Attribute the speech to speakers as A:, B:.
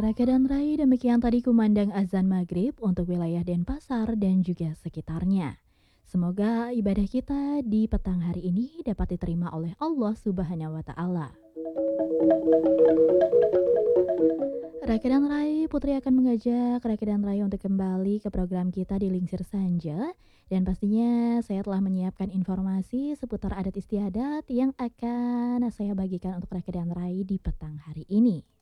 A: Raka dan Rai, demikian tadi kumandang azan maghrib untuk wilayah Denpasar dan juga sekitarnya. Semoga ibadah kita di petang hari ini dapat diterima oleh Allah Subhanahu wa Ta'ala. Raka dan Rai, Putri akan mengajak Raka dan Rai untuk kembali ke program kita di Lingsir Sanja. Dan pastinya saya telah menyiapkan informasi seputar adat istiadat yang akan saya bagikan untuk Raka dan Rai di petang hari ini.